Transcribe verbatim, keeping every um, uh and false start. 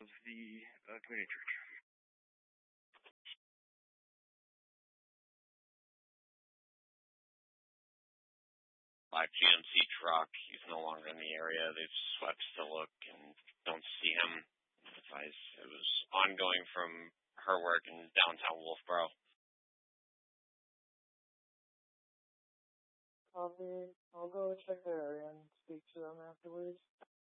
of the uh, community church. Black G M C truck. He's no longer in the area. They've swept to look and don't see him. Advice. It was ongoing from her work in downtown Wolfboro. Copy. I'll go check the area and speak to them afterwards.